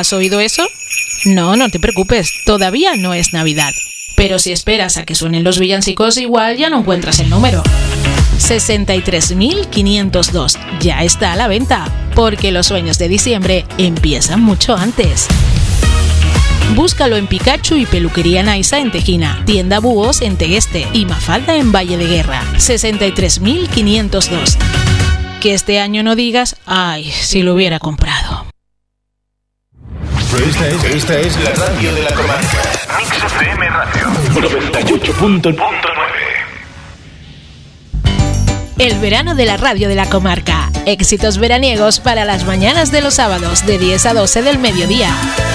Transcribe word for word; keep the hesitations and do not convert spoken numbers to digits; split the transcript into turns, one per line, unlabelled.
¿Has oído eso? No, no te preocupes, todavía no es Navidad. Pero si esperas a que suenen los villancicos, igual ya no encuentras el número. sesenta y tres mil quinientos dos ya está a la venta, porque los sueños de diciembre empiezan mucho antes. Búscalo en Pikachu y Peluquería Naisa en Tejina, Tienda Búhos en Tegueste y Mafalda en Valle de Guerra. sesenta y tres mil quinientos dos. Que este año no digas, ay, si lo hubiera comprado.
Esta es, esta es la radio de la comarca.
Mix F M Radio
noventa y ocho punto
nueve.
El verano de la radio de la comarca. Éxitos veraniegos para las mañanas de los sábados de diez a doce del mediodía.